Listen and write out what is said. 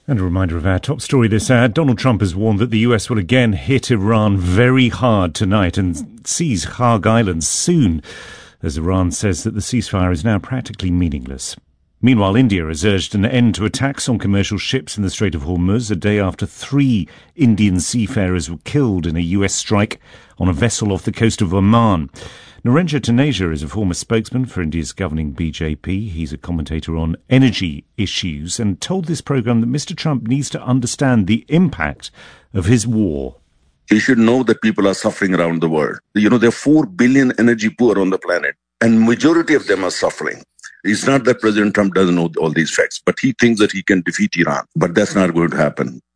And a reminder of our top story this hour. Donald Trump has warned that the US will again hit Iran very hard tonight and seize Kharg Island soon, as Iran says that the ceasefire is now practically meaningless. Meanwhile, India has urged an end to attacks on commercial ships in the Strait of Hormuz a day after 3 Indian seafarers were killed in a US strike on a vessel off the coast of Oman. Narendra Taneja is a former spokesman for India's governing BJP. He's a commentator on energy issues and told this programme that Mr. Trump needs to understand the impact of his war. He should know that people are suffering around the world. There are 4 billion energy poor on the planet, and majority of them are suffering. It's not that President Trump doesn't know all these facts, but he thinks that he can defeat Iran. But that's not going to happen.